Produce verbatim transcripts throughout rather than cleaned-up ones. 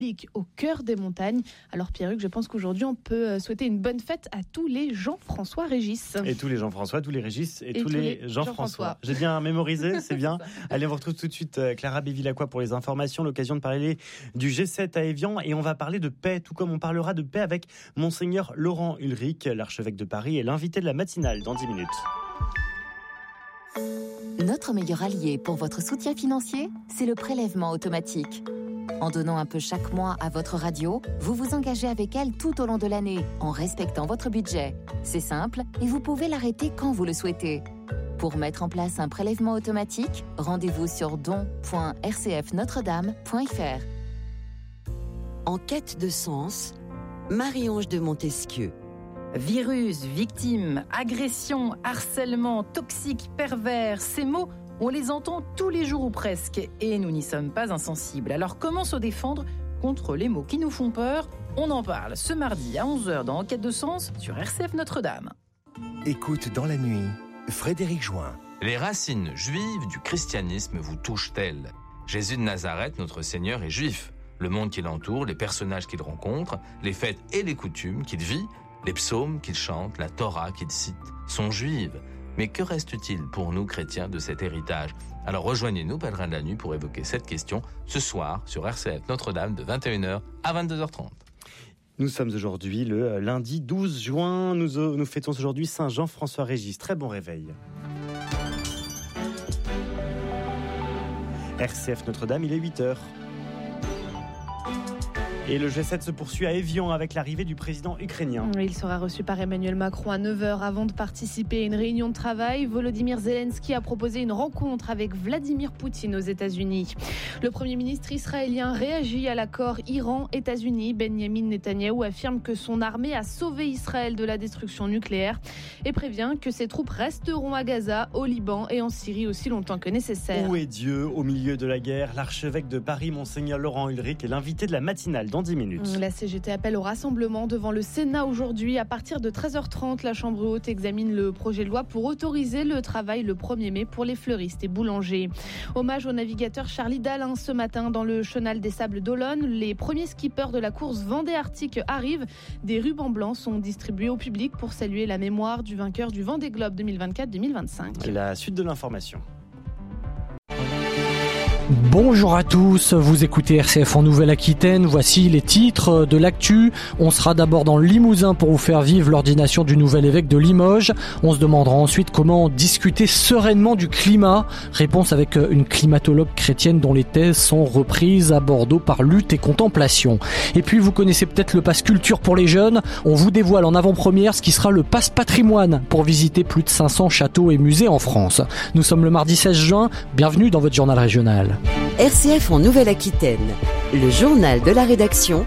au cœur des montagnes. Alors Pierruc, je pense qu'aujourd'hui on peut souhaiter une bonne fête à tous les Jean-François Régis. Et tous les Jean-François, tous les Régis et, et tous, tous les Jean-François. Jean-François. J'ai bien mémorisé, c'est bien. Allez, on vous retrouve tout de suite Clara Bévilacqua pour les informations, l'occasion de parler du G sept à Évian et on va parler de paix, tout comme on parlera de paix avec Monseigneur Laurent Ulrich, l'archevêque de Paris et l'invité de la matinale dans dix minutes. Notre meilleur allié pour votre soutien financier, c'est le prélèvement automatique. En donnant un peu chaque mois à votre radio, vous vous engagez avec elle tout au long de l'année, en respectant votre budget. C'est simple et vous pouvez l'arrêter quand vous le souhaitez. Pour mettre en place un prélèvement automatique, rendez-vous sur don point r c f notre dame point f r. En quête de sens, Marie-Ange de Montesquieu. Virus, victime, agression, harcèlement, toxique, pervers, ces mots, on les entend tous les jours ou presque, et nous n'y sommes pas insensibles. Alors comment se défendre contre les mots qui nous font peur ? On en parle ce mardi à onze heures dans Enquête de Sens sur R C F Notre-Dame. Écoute dans la nuit, Frédéric Join. Les racines juives du christianisme vous touchent-elles ? Jésus de Nazareth, notre Seigneur, est juif. Le monde qui l'entoure, les personnages qu'il rencontre, les fêtes et les coutumes qu'il vit, les psaumes qu'il chante, la Torah qu'il cite, sont juives. Mais que reste-t-il pour nous chrétiens de cet héritage ? Alors rejoignez-nous, pèlerins de la nuit, pour évoquer cette question ce soir sur R C F Notre-Dame de vingt et une heures à vingt-deux heures trente. Nous sommes aujourd'hui le lundi douze juin. Nous, nous fêtons aujourd'hui Saint Jean-François Régis. Très bon réveil. R C F Notre-Dame, il est huit heures. Et le G sept se poursuit à Évian avec l'arrivée du président ukrainien. Il sera reçu par Emmanuel Macron à neuf heures avant de participer à une réunion de travail. Volodymyr Zelensky a proposé une rencontre avec Vladimir Poutine aux États-Unis. Le Premier ministre israélien réagit à l'accord Iran-États-Unis. Benyamin Netanyahou affirme que son armée a sauvé Israël de la destruction nucléaire et prévient que ses troupes resteront à Gaza, au Liban et en Syrie aussi longtemps que nécessaire. Où est Dieu au milieu de la guerre ? L'archevêque de Paris, Monseigneur Laurent Ulrich, est l'invité de la matinale dans dix minutes. La C G T appelle au rassemblement devant le Sénat aujourd'hui. À partir de treize heures trente, la Chambre haute examine le projet de loi pour autoriser le travail le premier mai pour les fleuristes et boulangers. Hommage au navigateur Charlie Dalin ce matin dans le chenal des Sables d'Olonne. Les premiers skippers de la course Vendée Arctique arrivent. Des rubans blancs sont distribués au public pour saluer la mémoire du vainqueur du Vendée Globe deux mille vingt-quatre deux mille vingt-cinq. La suite de l'information. Bonjour à tous, vous écoutez R C F en Nouvelle-Aquitaine, voici les titres de l'actu. On sera d'abord dans le Limousin pour vous faire vivre l'ordination du nouvel évêque de Limoges. On se demandera ensuite comment discuter sereinement du climat. Réponse avec une climatologue chrétienne dont les thèses sont reprises à Bordeaux par Lutte et Contemplation. Et puis vous connaissez peut-être le pass culture pour les jeunes. On vous dévoile en avant-première ce qui sera le pass patrimoine pour visiter plus de cinq cents châteaux et musées en France. Nous sommes le mardi seize juin, bienvenue dans votre journal régional. R C F en Nouvelle-Aquitaine, le journal de la rédaction,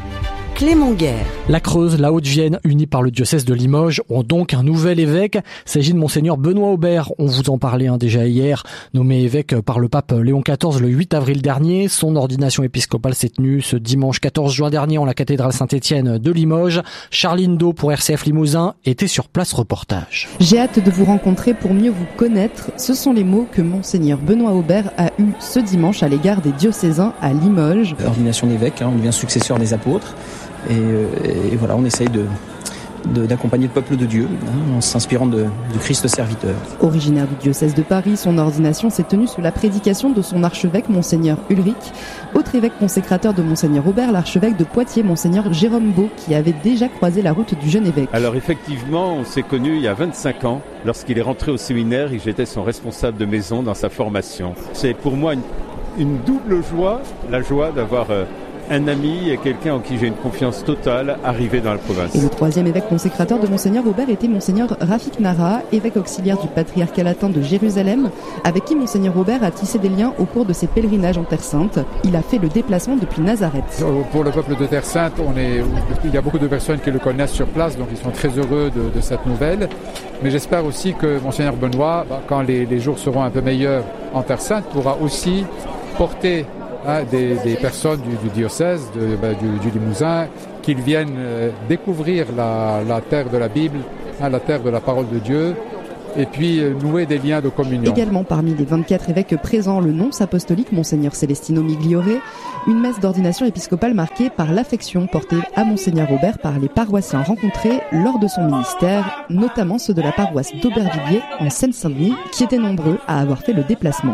Clément Guerre. La Creuse, la Haute-Vienne, unis par le diocèse de Limoges, ont donc un nouvel évêque. Il s'agit de Monseigneur Benoît Aubert. On vous en parlait hein, déjà hier, nommé évêque par le pape Léon quatorze le huit avril dernier. Son ordination épiscopale s'est tenue ce dimanche quatorze juin dernier en la cathédrale Saint-Étienne de Limoges. Charline Do pour R C F Limousin était sur place reportage. J'ai hâte de vous rencontrer pour mieux vous connaître. Ce sont les mots que Monseigneur Benoît Aubert a eus ce dimanche à l'égard des diocésains à Limoges. Ordination d'évêque, hein, on devient successeur des apôtres. Et, euh, et voilà, on essaye de, de, d'accompagner le peuple de Dieu hein, en s'inspirant de, du Christ serviteur. Originaire du diocèse de Paris, son ordination s'est tenue sous la prédication de son archevêque, Monseigneur Ulrich. Autre évêque consécrateur de Monseigneur Aubert, l'archevêque de Poitiers, Monseigneur Jérôme Beau, qui avait déjà croisé la route du jeune évêque. Alors effectivement, on s'est connus il y a vingt-cinq ans, lorsqu'il est rentré au séminaire et que j'étais son responsable de maison dans sa formation. C'est pour moi une, une double joie, la joie d'avoir... Euh, un ami et quelqu'un en qui j'ai une confiance totale arrivé dans la province. Et le troisième évêque consécrateur de Monseigneur Aubert était Monseigneur Rafik Nara, évêque auxiliaire du patriarcat latin de Jérusalem, avec qui Monseigneur Aubert a tissé des liens au cours de ses pèlerinages en Terre Sainte. Il a fait le déplacement depuis Nazareth. Pour le peuple de Terre Sainte, on est, il y a beaucoup de personnes qui le connaissent sur place, donc ils sont très heureux de, de cette nouvelle. Mais j'espère aussi que Monseigneur Benoît, quand les, les jours seront un peu meilleurs en Terre Sainte, pourra aussi porter Hein, des, des personnes du, du diocèse, de, bah, du, du Limousin, qu'ils viennent euh, découvrir la, la terre de la Bible, hein, la terre de la parole de Dieu, et puis euh, nouer des liens de communion. Également parmi les vingt-quatre évêques présents, le nonce apostolique, Monseigneur Celestino Migliore, une messe d'ordination épiscopale marquée par l'affection portée à Monseigneur Robert par les paroissiens rencontrés lors de son ministère, notamment ceux de la paroisse d'Aubervilliers en Seine-Saint-Denis, qui étaient nombreux à avoir fait le déplacement.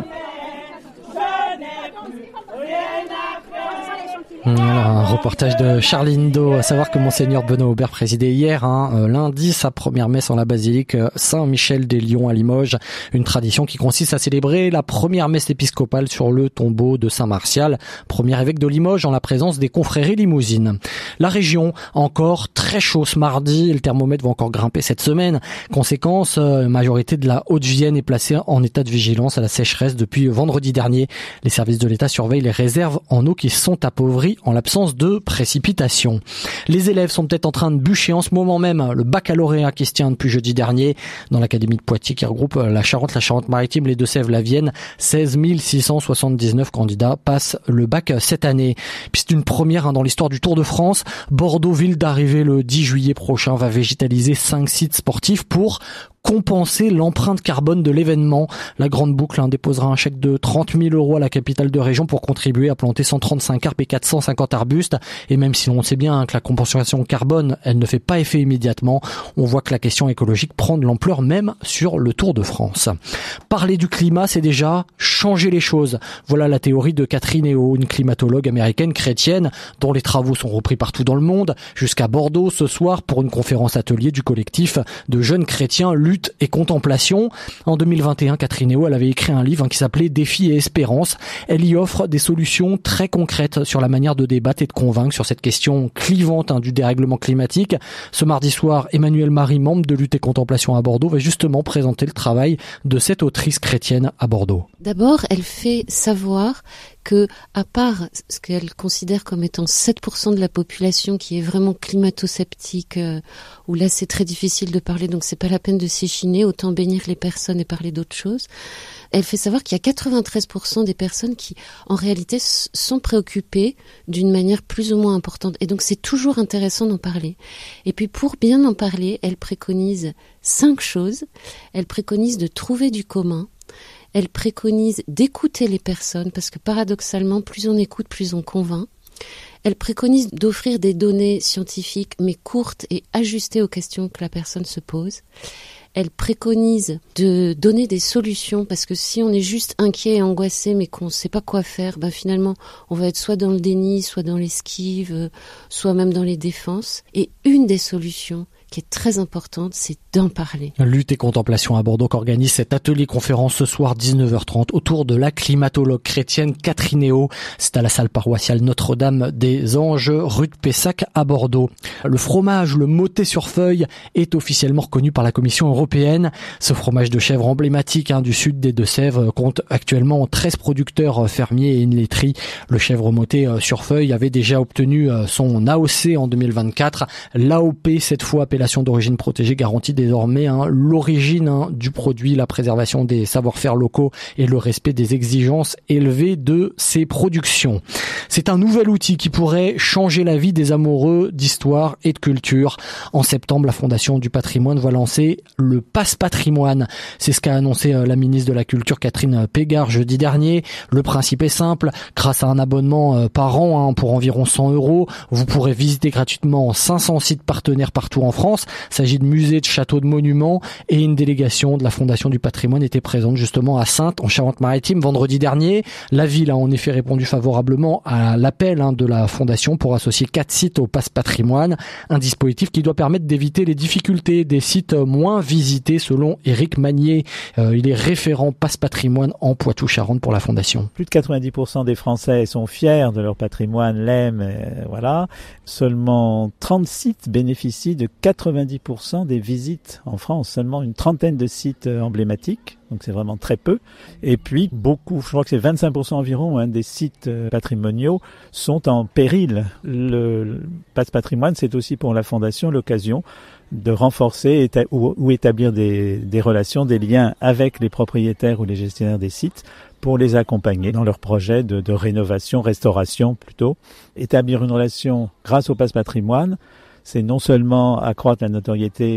Alors, un reportage de Charline Do, à savoir que Monseigneur Benoît Aubert présidait hier, hein, euh, lundi, sa première messe en la basilique Saint-Michel-des-Lions à Limoges. Une tradition qui consiste à célébrer la première messe épiscopale sur le tombeau de Saint-Martial, premier évêque de Limoges en la présence des confréries limousines. La région, encore très chaud ce mardi, le thermomètre va encore grimper cette semaine. Conséquence, euh, la majorité de la Haute-Vienne est placée en état de vigilance à la sécheresse depuis vendredi dernier. Les services de l'État surveillent les réserves en eau qui sont appauvries en l'absence de précipitations. Les élèves sont peut-être en train de bûcher en ce moment même le baccalauréat qui se tient depuis jeudi dernier dans l'académie de Poitiers qui regroupe la Charente, la Charente-Maritime, les Deux-Sèvres, la Vienne. seize mille six cent soixante-dix-neuf candidats passent le bac cette année. Puis c'est une première hein, dans l'histoire du Tour de France. Bordeaux, ville d'arrivée le dix juillet prochain, va végétaliser cinq sites sportifs pour compenser l'empreinte carbone de l'événement. La Grande Boucle hein, déposera un chèque de trente mille euros à la capitale de région pour contribuer à planter cent trente-cinq arbres et quatre cent cinquante arbustes. Et même si on sait bien hein, que la compensation carbone, elle ne fait pas effet immédiatement, on voit que la question écologique prend de l'ampleur même sur le Tour de France. Parler du climat, c'est déjà changer les choses. Voilà la théorie de Catherine Eo, une climatologue américaine chrétienne dont les travaux sont repris partout dans le monde, jusqu'à Bordeaux ce soir pour une conférence atelier du collectif de jeunes chrétiens Lutte et Contemplation. En deux mille vingt et un, Catherine Eo, elle avait écrit un livre hein, qui s'appelait Défis et Espérance. Elle y offre des solutions très concrètes sur la manière de débattre et de convaincre sur cette question clivante hein, du dérèglement climatique. Ce mardi soir, Emmanuel Marie, membre de Lutte et Contemplation à Bordeaux, va justement présenter le travail de cette autrice chrétienne à Bordeaux. D'abord, elle fait savoir que, à part ce qu'elle considère comme étant sept pour cent de la population qui est vraiment climato-sceptique, euh, où là c'est très difficile de parler, donc c'est pas la peine de s'échiner, autant bénir les personnes et parler d'autres choses. Elle fait savoir qu'il y a quatre-vingt-treize pour cent des personnes qui, en réalité, sont préoccupées d'une manière plus ou moins importante. Et donc c'est toujours intéressant d'en parler. Et puis pour bien en parler, elle préconise cinq choses. Elle préconise de trouver du commun. Elle préconise d'écouter les personnes, parce que paradoxalement, plus on écoute, plus on convainc. Elle préconise d'offrir des données scientifiques, mais courtes et ajustées aux questions que la personne se pose. Elle préconise de donner des solutions, parce que si on est juste inquiet et angoissé, mais qu'on ne sait pas quoi faire, ben finalement, on va être soit dans le déni, soit dans l'esquive, soit même dans les défenses. Et une des solutions qui est très importante, c'est d'en parler. Lutte et Contemplation à Bordeaux organise cet atelier-conférence ce soir dix-neuf heures trente autour de la climatologue chrétienne Catherine Eo. C'est à la salle paroissiale Notre-Dame des Anges, rue de Pessac à Bordeaux. Le fromage, le Mottet sur feuille, est officiellement reconnu par la Commission européenne. Ce fromage de chèvre emblématique hein, du sud des Deux-Sèvres compte actuellement treize producteurs fermiers et une laiterie. Le chèvre Mottet sur feuille avait déjà obtenu son A O C en deux mille vingt-quatre. L'A O P, cette fois appellation d'origine protégée, garantit désormais hein, l'origine hein, du produit, la préservation des savoir-faire locaux et le respect des exigences élevées de ses productions. C'est un nouvel outil qui pourrait changer la vie des amoureux d'histoire et de culture. En septembre, la Fondation du patrimoine va lancer le Pass Patrimoine. C'est ce qu'a annoncé la ministre de la Culture Catherine Pégard jeudi dernier. Le principe est simple. Grâce à un abonnement par an hein, pour environ cent euros, vous pourrez visiter gratuitement cinq cents sites partenaires partout en France. Il s'agit de musées, de châteaux, de monuments, et une délégation de la Fondation du patrimoine était présente justement à Saintes, en Charente-Maritime, vendredi dernier. La ville a en effet répondu favorablement à l'appel hein, de la Fondation pour associer quatre sites au Pass Patrimoine, un dispositif qui doit permettre d'éviter les difficultés des sites moins visités selon Éric Magnier. Euh, il est référent Pass Patrimoine en Poitou-Charentes pour la Fondation. Plus de quatre-vingt-dix pour cent des Français sont fiers de leur patrimoine, l'aiment, euh, voilà. Seulement trente sites bénéficient de quatre-vingt-dix pour cent des visites en France, seulement une trentaine de sites emblématiques, donc c'est vraiment très peu. Et puis beaucoup, je crois que c'est vingt-cinq pour cent environ hein, des sites patrimoniaux sont en péril. Le, le Pass Patrimoine, c'est aussi pour la Fondation l'occasion de renforcer éta- ou, ou établir des, des relations, des liens avec les propriétaires ou les gestionnaires des sites pour les accompagner dans leurs projets de, de rénovation, restauration plutôt. Établir une relation grâce au Pass Patrimoine, c'est non seulement accroître la notoriété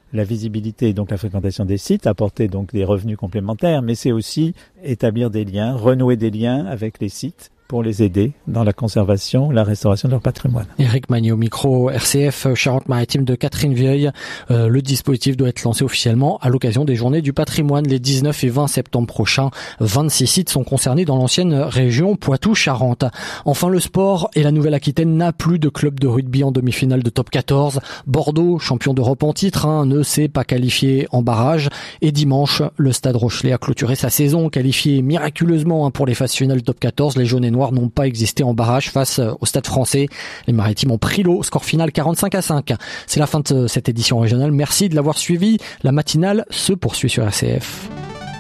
la visibilité, donc la fréquentation des sites, apporter donc des revenus complémentaires, mais c'est aussi établir des liens, renouer des liens avec les sites pour les aider dans la conservation, la restauration de leur patrimoine. Éric Magny au micro, R C F Charente-Maritime de Catherine Vieille. Euh, le dispositif doit être lancé officiellement à l'occasion des Journées du patrimoine les dix-neuf et vingt septembre prochains. vingt-six sites sont concernés dans l'ancienne région Poitou-Charentes. Enfin, le sport et la Nouvelle-Aquitaine n'a plus de club de rugby en demi-finale de top quatorze. Bordeaux, champion d'Europe en titre, hein, ne s'est pas qualifié en barrage. Et dimanche, le Stade Rochelais a clôturé sa saison, qualifié miraculeusement hein, pour les phases finales top quatorze. Les jaunes et noirs n'ont pas existé en barrage face au Stade Français. Les Maritimes ont pris l'eau, score final quarante-cinq à cinq. C'est la fin de cette édition régionale. Merci de l'avoir suivi. La matinale se poursuit sur R C F.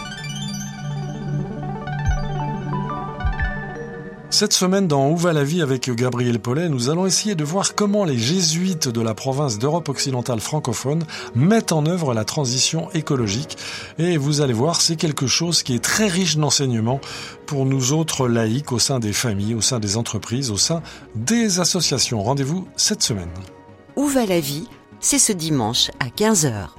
Cette semaine, dans Où va la vie avec Gabriel Paulet, nous allons essayer de voir comment les jésuites de la province d'Europe occidentale francophone mettent en œuvre la transition écologique. Et vous allez voir, c'est quelque chose qui est très riche d'enseignements pour nous autres laïcs au sein des familles, au sein des entreprises, au sein des associations. Rendez-vous cette semaine. Où va la vie ? C'est ce dimanche à quinze heures.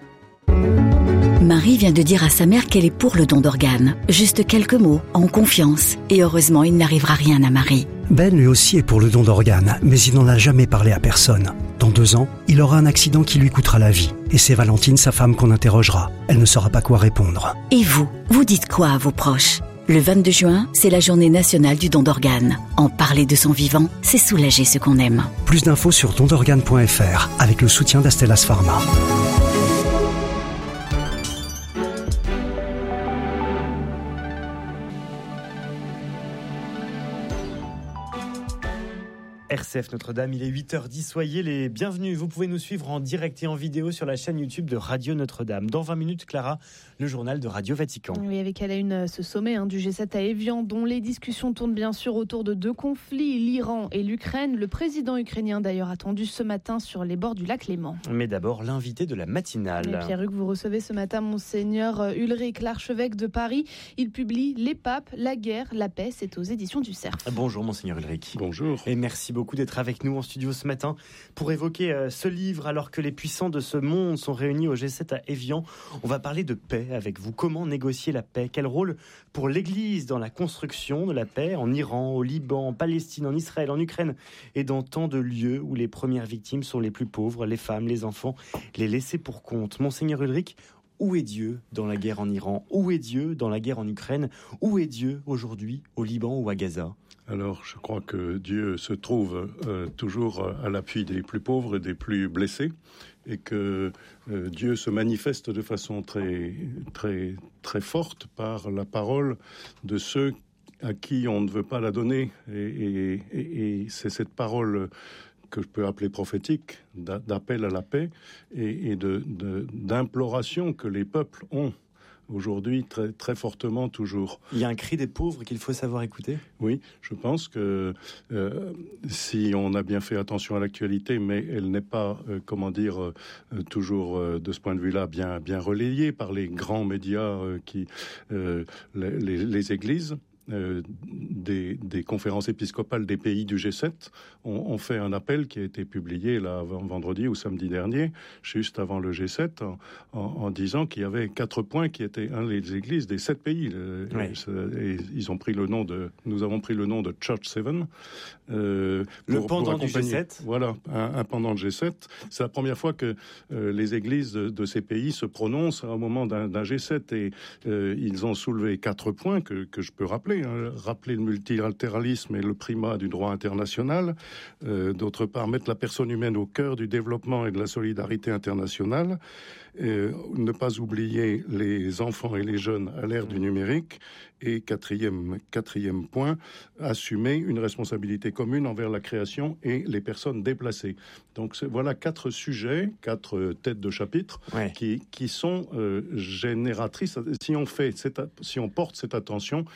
Marie vient de dire à sa mère qu'elle est pour le don d'organes. Juste quelques mots, en confiance. Et heureusement, il n'arrivera rien à Marie. Ben lui aussi est pour le don d'organes, mais il n'en a jamais parlé à personne. Dans deux ans, il aura un accident qui lui coûtera la vie. Et c'est Valentine, sa femme, qu'on interrogera. Elle ne saura pas quoi répondre. Et vous, vous dites quoi à vos proches ? Le vingt-deux juin, c'est la journée nationale du don d'organes. En parler de son vivant, c'est soulager ce qu'on aime. Plus d'infos sur don d'organes point f r avec le soutien d'Astellas Pharma. R C F Notre-Dame, il est huit heures dix, soyez les bienvenus. Vous pouvez nous suivre en direct et en vidéo sur la chaîne YouTube de Radio Notre-Dame. Dans vingt minutes, Clara, le journal de Radio Vatican. Oui, avec à la une ce sommet hein, du G sept à Évian, dont les discussions tournent bien sûr autour de deux conflits, l'Iran et l'Ukraine. Le président ukrainien d'ailleurs attendu ce matin sur les bords du lac Léman. Mais d'abord, l'invité de la matinale. Et Pierre-Hugues, vous recevez ce matin Monseigneur Ulrich, l'archevêque de Paris. Il publie Les papes, la guerre, la paix. C'est aux éditions du Cerf. Bonjour Monseigneur Ulrich. Bonjour. Et merci beaucoup d'être avec nous en studio ce matin pour évoquer euh, ce livre alors que les puissants de ce monde sont réunis au G sept à Évian. On va parler de paix avec vous. Comment négocier la paix ? Quel rôle pour l'Église dans la construction de la paix en Iran, au Liban, en Palestine, en Israël, en Ukraine et dans tant de lieux où les premières victimes sont les plus pauvres, les femmes, les enfants, les laissés pour compte. Monseigneur Ulrich, où est Dieu dans la guerre en Iran ? Où est Dieu dans la guerre en Ukraine ? Où est Dieu aujourd'hui au Liban ou à Gaza ? Alors, je crois que Dieu se trouve euh, toujours à l'appui des plus pauvres et des plus blessés, et que euh, Dieu se manifeste de façon très, très, très forte par la parole de ceux à qui on ne veut pas la donner. Et, et, et, et c'est cette parole que je peux appeler prophétique, d'appel à la paix et, et de, de, d'imploration que les peuples ont aujourd'hui très, très fortement toujours. Il y a un cri des pauvres qu'il faut savoir écouter ? Oui, je pense que euh, si on a bien fait attention à l'actualité, mais elle n'est pas, euh, comment dire, euh, toujours euh, de ce point de vue-là bien, bien relayée par les grands médias, euh, qui, euh, les, les, les églises. Euh, des, des conférences épiscopales des pays du G sept ont, ont fait un appel qui a été publié là, vendredi ou samedi dernier, juste avant le G sept, en, en, en disant qu'il y avait quatre points qui étaient hein, les églises des sept pays. Le, oui. et, et ils ont pris le nom de, nous avons pris le nom de Church seven. Euh, le pour, pendant pour du G sept. Voilà, un, un pendant de G sept. C'est la première fois que euh, les églises de, de ces pays se prononcent au moment d'un, d'un G sept et euh, ils ont soulevé quatre points que, que je peux rappeler. Hein, rappeler le multilatéralisme et le primat du droit international. Euh, d'autre part, mettre la personne humaine au cœur du développement et de la solidarité internationale. Euh, ne pas oublier les enfants et les jeunes à l'ère du numérique. Et quatrième, quatrième point, assumer une responsabilité commune envers la création et les personnes déplacées. Donc voilà quatre sujets, quatre têtes de chapitre ouais. qui, qui sont euh, génératrices. Si on fait, cette, si on porte cette attention, c'est,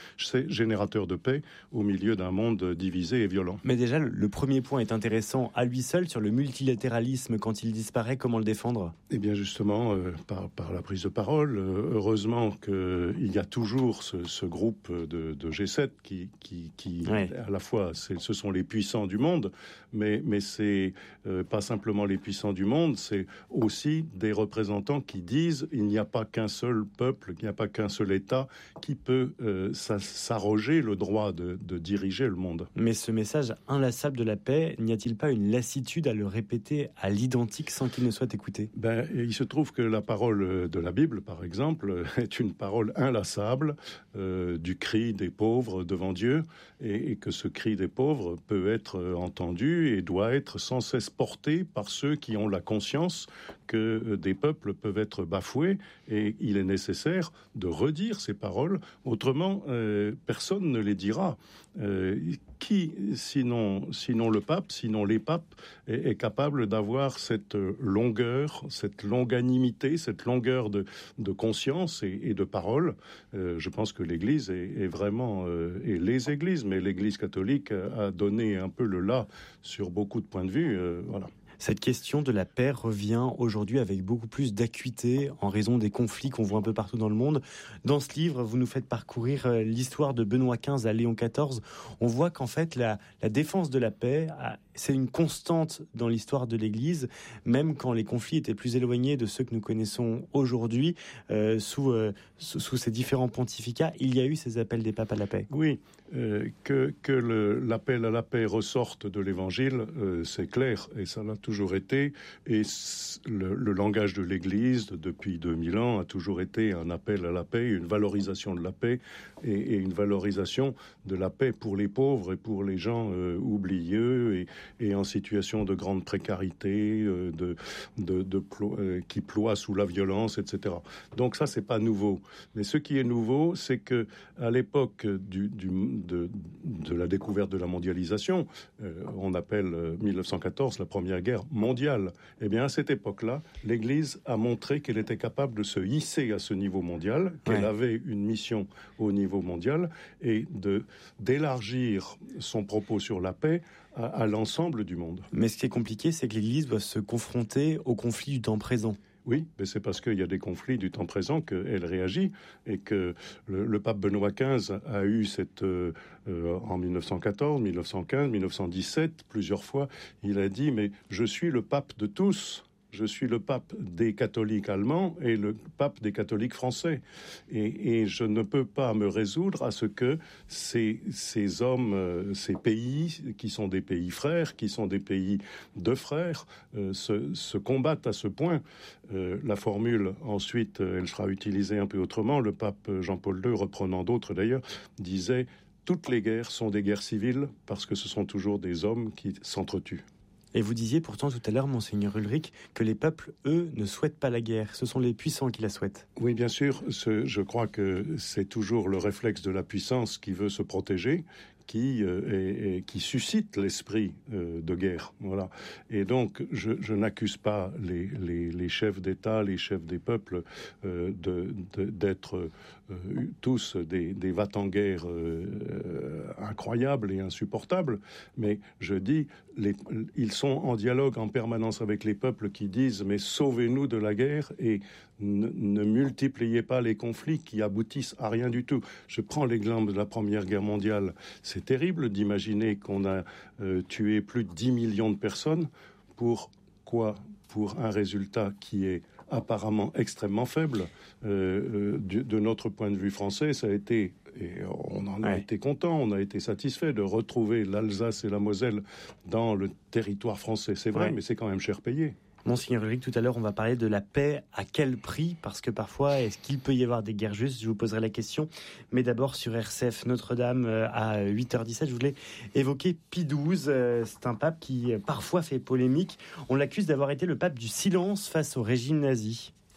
générateur de paix au milieu d'un monde divisé et violent. Mais déjà, le premier point est intéressant à lui seul sur le multilatéralisme. Quand il disparaît, comment le défendre ? Eh bien justement, euh, par, par la prise de parole, euh, heureusement qu'il y a toujours ce, ce groupe de, de G sept qui, qui, qui ouais. à la fois, c'est, ce sont les puissants du monde, mais, mais c'est euh, pas simplement les puissants du monde, c'est aussi des représentants qui disent il n'y a pas qu'un seul peuple, il n'y a pas qu'un seul État qui peut euh, s'arroger le droit de, de diriger le monde. Mais ce message inlassable de la paix, n'y a-t-il pas une lassitude à le répéter à l'identique sans qu'il ne soit écouté ? Ben, il se trouve que la parole de la Bible, par exemple, est une parole inlassable euh, du cri des pauvres devant Dieu, et, et que ce cri des pauvres peut être entendu et doit être sans cesse porté par ceux qui ont la conscience que des peuples peuvent être bafoués, et il est nécessaire de redire ces paroles, autrement euh, personne ne les dira. Euh, qui, sinon, sinon le pape, sinon les papes, est, est capable d'avoir cette longueur, cette longanimité, cette longueur de, de conscience et, et de parole ? euh, Je pense que l'Église est, est vraiment, euh, et les Églises, mais l'Église catholique a donné un peu le là sur beaucoup de points de vue. Euh, voilà. Cette question de la paix revient aujourd'hui avec beaucoup plus d'acuité en raison des conflits qu'on voit un peu partout dans le monde. Dans ce livre, vous nous faites parcourir l'histoire de Benoît quinze à Léon quatorze. On voit qu'en fait, la, la défense de la paix, c'est une constante dans l'histoire de l'Église, même quand les conflits étaient plus éloignés de ceux que nous connaissons aujourd'hui. Euh, sous, euh, sous, sous ces différents pontificats, il y a eu ces appels des papes à la paix. Oui, euh, que, que le, l'appel à la paix ressorte de l'Évangile, euh, c'est clair, et ça l'a toujours été, et le, le langage de l'Église depuis deux mille ans a toujours été un appel à la paix, une valorisation de la paix et, et une valorisation de la paix pour les pauvres et pour les gens euh, oublieux et, et en situation de grande précarité, euh, de, de, de plo- euh, qui ploient sous la violence, et cetera. Donc ça, c'est pas nouveau. Mais ce qui est nouveau, c'est que à l'époque du, du, de, de la découverte de la mondialisation, euh, on appelle euh, mille neuf cent quatorze la première guerre mondiale. Eh bien, à cette époque-là, l'Église a montré qu'elle était capable de se hisser à ce niveau mondial, qu'elle ouais. avait une mission au niveau mondial, et de, d'élargir son propos sur la paix à, à l'ensemble du monde. Mais ce qui est compliqué, c'est que l'Église doit se confronter aux conflits du temps présent. Oui, mais c'est parce qu'il y a des conflits du temps présent qu'elle réagit, et que le, le pape Benoît quinze a eu cette euh, euh, en mille neuf cent quatorze, mille neuf cent quinze, mille neuf cent dix-sept, plusieurs fois, il a dit mais je suis le pape de tous. Je suis le pape des catholiques allemands et le pape des catholiques français. Et, et je ne peux pas me résoudre à ce que ces, ces hommes, euh, ces pays, qui sont des pays frères, qui sont des pays de frères, euh, se, se combattent à ce point. Euh, la formule, ensuite, elle sera utilisée un peu autrement. Le pape Jean-Paul deux, reprenant d'autres d'ailleurs, disait « Toutes les guerres sont des guerres civiles parce que ce sont toujours des hommes qui s'entretuent ». Et vous disiez pourtant tout à l'heure, Monseigneur Ulrich, que les peuples, eux, ne souhaitent pas la guerre. Ce sont les puissants qui la souhaitent. Oui, bien sûr. Ce, je crois que c'est toujours le réflexe de la puissance qui veut se protéger, qui, euh, est, est, qui suscite l'esprit euh, de guerre. Voilà. Et donc, je, je n'accuse pas les, les, les chefs d'État, les chefs des peuples euh, de, de, d'être euh, tous des, des va-t-en-guerre euh, incroyables et insupportables, mais je dis, les, ils sont en dialogue en permanence avec les peuples qui disent « mais sauvez-nous de la guerre » et ne, ne multipliez pas les conflits qui aboutissent à rien du tout. Je prends l'exemple de la Première Guerre mondiale. C'est terrible d'imaginer qu'on a euh, tué plus de dix millions de personnes. Pour quoi ? Pour un résultat qui est apparemment extrêmement faible. Euh, euh, de, de notre point de vue français, ça a été, et on en a ouais. été content, on a été satisfait de retrouver l'Alsace et la Moselle dans le territoire français. C'est vrai, ouais. mais c'est quand même cher payé. Monseigneur Ulrich, tout à l'heure, on va parler de la paix. À quel prix ? Parce que parfois, est-ce qu'il peut y avoir des guerres justes ? Je vous poserai la question. Mais d'abord, sur R C F Notre-Dame, à huit heures dix-sept, je voulais évoquer Pie douze. C'est un pape qui, parfois, fait polémique. On l'accuse d'avoir été le pape du silence face au régime nazi.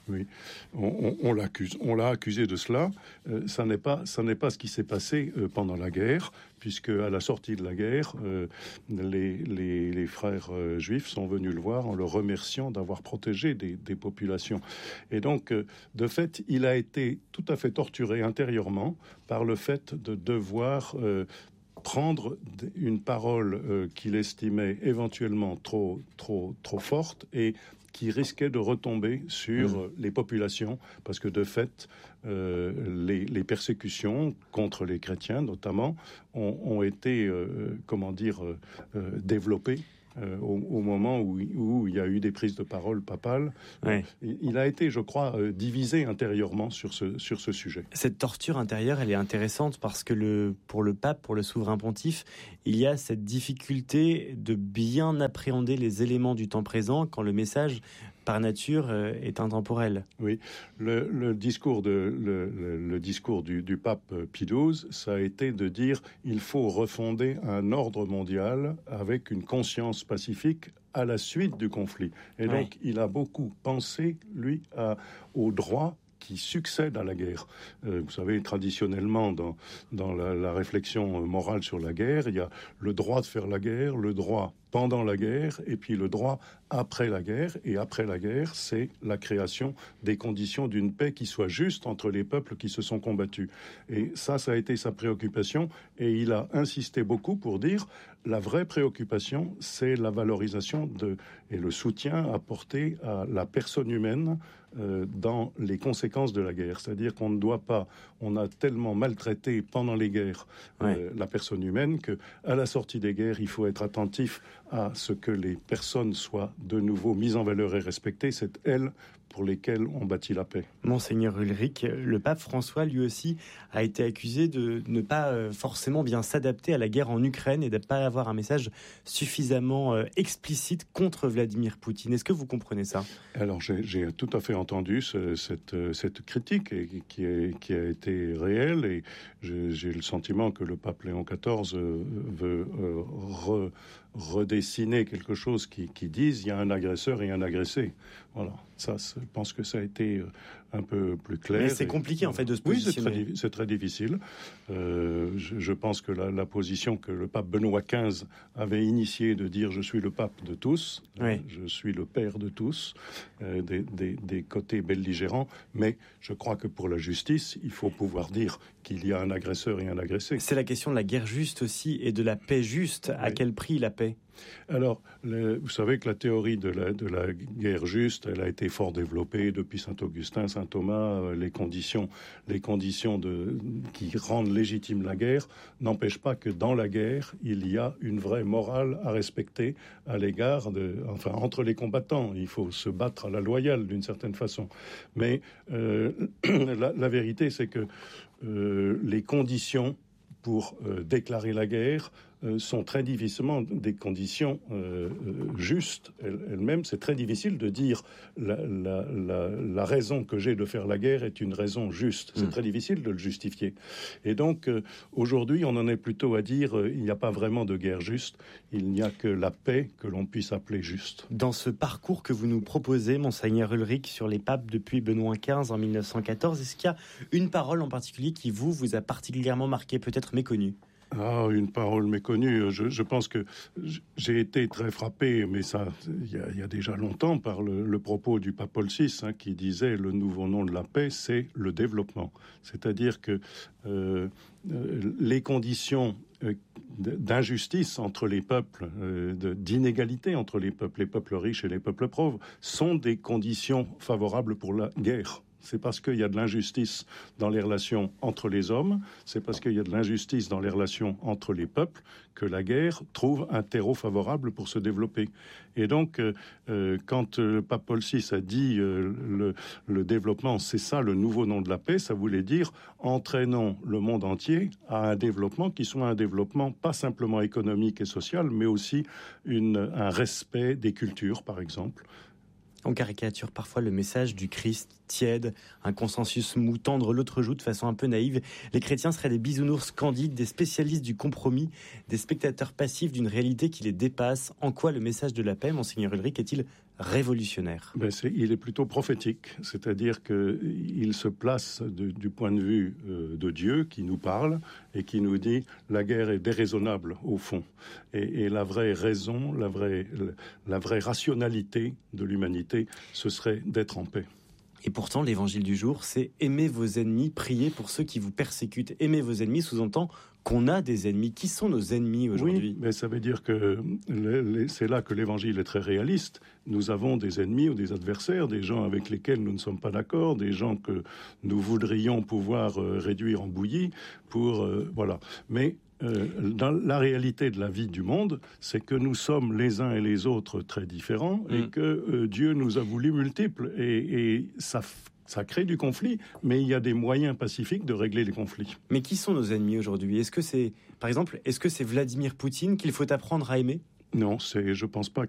Oui, on, on, on l'accuse. On l'a accusé de cela. Euh, ça n'est pas, ça n'est pas ce qui s'est passé euh, pendant la guerre, puisque à la sortie de la guerre, euh, les, les, les frères euh, juifs sont venus le voir en le remerciant d'avoir protégé des, des populations. Et donc, euh, de fait, il a été tout à fait torturé intérieurement par le fait de devoir euh, prendre une parole euh, qu'il estimait éventuellement trop, trop, trop forte et qui risquait de retomber sur mmh. les populations, parce que de fait, euh, les, les persécutions contre les chrétiens, notamment, ont, ont été, euh, comment dire, euh, développées. Euh, au, au moment où, où il y a eu des prises de parole papales. Ouais. Il, il a été, je crois, euh, divisé intérieurement sur ce, sur ce sujet. Cette torture intérieure, elle est intéressante parce que le, pour le pape, pour le souverain pontife, il y a cette difficulté de bien appréhender les éléments du temps présent quand le message, par nature, est intemporel. Oui, le, le discours, de, le, le, le discours du, du pape Pie douze, ça a été de dire il faut refonder un ordre mondial avec une conscience pacifique à la suite du conflit. Et oui. donc, il a beaucoup pensé, lui, à, au droit qui succède à la guerre. Euh, vous savez, traditionnellement, dans, dans la, la réflexion morale sur la guerre, il y a le droit de faire la guerre, le droit pendant la guerre, et puis le droit après la guerre. Et après la guerre, c'est la création des conditions d'une paix qui soit juste entre les peuples qui se sont combattus. Et ça, ça a été sa préoccupation, et il a insisté beaucoup pour dire la vraie préoccupation, c'est la valorisation de, et le soutien apporté à la personne humaine euh, dans les conséquences de la guerre. C'est-à-dire qu'on ne doit pas, on a tellement maltraité pendant les guerres euh, ouais. la personne humaine que à la sortie des guerres, il faut être attentif à ce que les personnes soient de nouveau mises en valeur et respectées. C'est elles pour lesquelles on bâtit la paix. Monseigneur Ulrich, le pape François, lui aussi, a été accusé de ne pas forcément bien s'adapter à la guerre en Ukraine et de ne pas avoir un message suffisamment explicite contre Vladimir Poutine. Est-ce que vous comprenez ça ? Alors, j'ai, j'ai tout à fait entendu ce, cette, cette critique et, qui, est, qui a été réelle, et j'ai, j'ai le sentiment que le pape Léon quatorze veut euh, re, redessiner quelque chose qui, qui dise il y a un agresseur et un agressé. Voilà. Ça, je pense que ça a été un peu plus clair. Mais c'est compliqué, et, en fait, de se positionner. Oui, c'est très, c'est très difficile. Euh, je, je pense que la, la position que le pape Benoît quinze avait initiée de dire « je suis le pape de tous oui. euh, », je suis le père de tous, euh, des, des, des côtés belligérants, mais je crois que pour la justice, il faut pouvoir dire qu'il y a un agresseur et un agressé. C'est la question de la guerre juste aussi, et de la paix juste. Oui. À quel prix la paix ? Alors, le, vous savez que la théorie de la, de la guerre juste, elle a été fort développée depuis saint Augustin, saint Thomas. Euh, les conditions, les conditions de, qui rendent légitime la guerre n'empêchent pas que dans la guerre, il y a une vraie morale à respecter à l'égard de, enfin, entre les combattants. Il faut se battre à la loyale d'une certaine façon. Mais euh, la, la vérité, c'est que euh, les conditions pour euh, déclarer la guerre euh, sont très difficilement des conditions euh, euh, justes elles-mêmes. C'est très difficile de dire la, la, la, la raison que j'ai de faire la guerre est une raison juste. C'est mmh. très difficile de le justifier. Et donc, euh, aujourd'hui, on en est plutôt à dire euh, il n'y a pas vraiment de guerre juste, il n'y a que la paix que l'on puisse appeler juste. Dans ce parcours que vous nous proposez, Monseigneur Ulrich, sur les papes depuis Benoît quinze en mille neuf cent quatorze, est-ce qu'il y a une parole en particulier qui, vous, vous a particulièrement marqué, peut-être méconnue ? Ah, une parole méconnue. Je, je pense que j'ai été très frappé, mais ça, il y a, y a déjà longtemps, par le, le propos du pape Paul six, hein, qui disait le nouveau nom de la paix, c'est le développement. C'est-à-dire que euh, euh, les conditions euh, d'injustice entre les peuples, euh, de, d'inégalité entre les peuples, les peuples riches et les peuples pauvres, sont des conditions favorables pour la guerre. C'est parce qu'il y a de l'injustice dans les relations entre les hommes, c'est parce qu'il y a de l'injustice dans les relations entre les peuples que la guerre trouve un terreau favorable pour se développer. Et donc, euh, quand le pape Paul six a dit euh, le, le développement, c'est ça le nouveau nom de la paix, ça voulait dire entraînons le monde entier à un développement qui soit un développement pas simplement économique et social, mais aussi une, un respect des cultures, par exemple. On caricature parfois le message du Christ tiède, un consensus mou, tendre l'autre joue de façon un peu naïve. Les chrétiens seraient des bisounours candides, des spécialistes du compromis, des spectateurs passifs d'une réalité qui les dépasse. En quoi le message de la paix, Monseigneur Ulrich, est-il révolutionnaire? Ben c'est, il est plutôt prophétique, c'est-à-dire qu'il se place de, du point de vue euh, de Dieu qui nous parle et qui nous dit la guerre est déraisonnable au fond. Et, et la vraie raison, la vraie, la vraie rationalité de l'humanité, ce serait d'être en paix. Et pourtant, l'évangile du jour, c'est « aimez vos ennemis, priez pour ceux qui vous persécutent ». Aimer vos ennemis sous-entend qu'on a des ennemis. Qui sont nos ennemis aujourd'hui? Oui, mais ça veut dire que les, les, c'est là que l'évangile est très réaliste. Nous avons des ennemis ou des adversaires, des gens avec lesquels nous ne sommes pas d'accord, des gens que nous voudrions pouvoir euh, réduire en bouillie pour... Euh, voilà. Mais... Euh, dans la réalité de la vie du monde, c'est que nous sommes les uns et les autres très différents mmh. et que euh, Dieu nous a voulu multiples et, et ça, ça crée du conflit, mais il y a des moyens pacifiques de régler les conflits. Mais qui sont nos ennemis aujourd'hui? Est-ce que c'est, par exemple, est-ce que c'est Vladimir Poutine qu'il faut apprendre à aimer? Non, c'est, je pense pas